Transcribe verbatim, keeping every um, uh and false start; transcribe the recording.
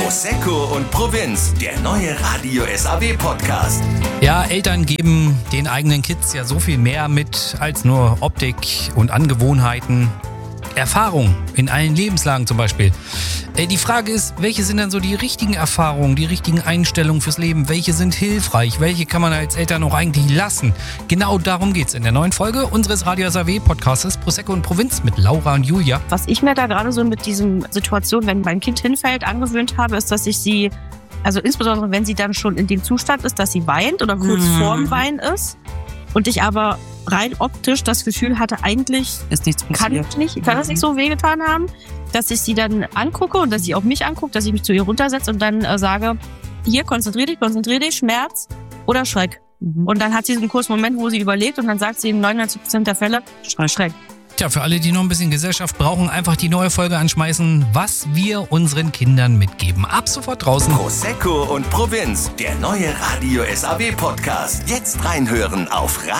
Prosecco und Provinz, der neue Radio S A W Podcast. Ja, Eltern geben den eigenen Kids ja so viel mehr mit als nur Optik und Angewohnheiten. Erfahrung in allen Lebenslagen zum Beispiel. Die Frage ist, welche sind denn so die richtigen Erfahrungen, die richtigen Einstellungen fürs Leben? Welche sind hilfreich? Welche kann man als Eltern auch eigentlich lassen? Genau darum geht's in der neuen Folge unseres Radio S A W Podcasts Prosecco und Provinz mit Laura und Julia. Was ich mir da gerade so mit diesen Situationen, wenn mein Kind hinfällt, angewöhnt habe, ist, dass ich sie, also insbesondere wenn sie dann schon in dem Zustand ist, dass sie weint oder kurz Mhm. vorm Weinen ist und ich aber rein optisch das Gefühl hatte, eigentlich Ist nichts kann passiert. ich nicht, kann das nicht so wehgetan haben, dass ich sie dann angucke und dass sie auch mich anguckt, dass ich mich zu ihr runtersetze und dann äh, sage, hier, konzentrier dich, konzentrier dich, Schmerz oder Schreck. Mhm. Und dann hat sie so einen kurzen Moment, wo sie überlegt und dann sagt sie in neunundneunzig Prozent der Fälle, Schreck. Tja, für alle, die noch ein bisschen Gesellschaft brauchen, einfach die neue Folge anschmeißen, was wir unseren Kindern mitgeben. Ab sofort draußen. Prosecco und Provinz, der neue Radio S A W Podcast. Jetzt reinhören auf Radio